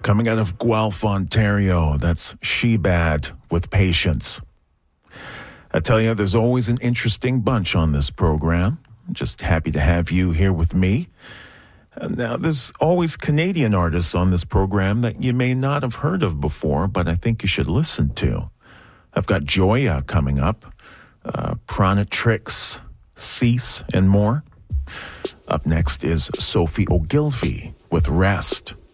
Coming out of Guelph, Ontario, that's She-Bad with Patience. I tell you, there's always an interesting bunch on this program. I'm just happy to have you here with me. And now, there's always Canadian artists on this program that you may not have heard of before, but I think you should listen to. I've got Joya coming up, Pranatrix, Cease, and more. Up next is Sophie Ogilvie with Rest.